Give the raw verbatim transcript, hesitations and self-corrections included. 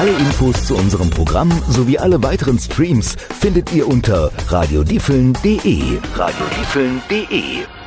Alle Infos zu unserem Programm sowie alle weiteren Streams findet ihr unter radiodiefeln punkt de. radiodiefeln punkt de